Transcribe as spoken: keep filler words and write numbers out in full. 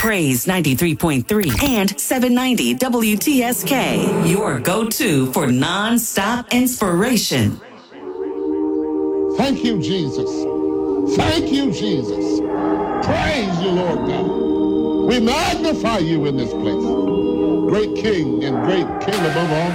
Praise ninety-three point three and seven ninety W T S K, your go-to for non-stop inspiration. Thank you, Jesus. Thank you, Jesus. Praise you, Lord God. We magnify you in this place. Great King and great King above all